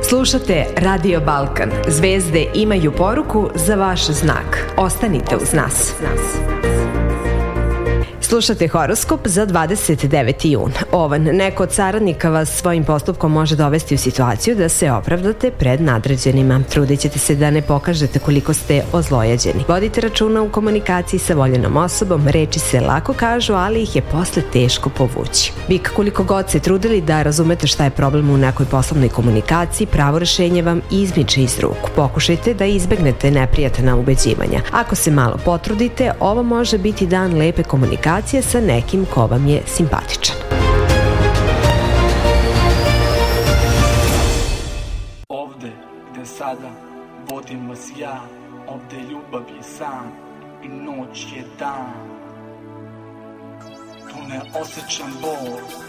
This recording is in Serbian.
Slušate Radio Balkan. Zvezde imaju poruku za vaš znak. Ostanite uz nas. Slušate horoskop za 29. jun. Ovan, neko od saradnika vas svojim postupkom može dovesti u situaciju da se opravdate pred nadređenima. Trudit ćete se da ne pokažete koliko ste ozlojeđeni. Vodite računa u komunikaciji sa voljenom osobom, reči se lako kažu, ali ih je posle teško povući. Bik, koliko god se trudili da razumete šta je problem u nekoj poslovnoj komunikaciji, pravo rešenje vam izmiče iz ruku. Pokušajte da izbegnete neprijatna ubeđivanja. Ako se malo potrudite, ovo može biti dan lepe komunikacije sa nekim ko vam je simpatičan. Ovde gde sada vodim vas ja, ovde ljubav je san i noć je dan. Tu ne osjećam bol,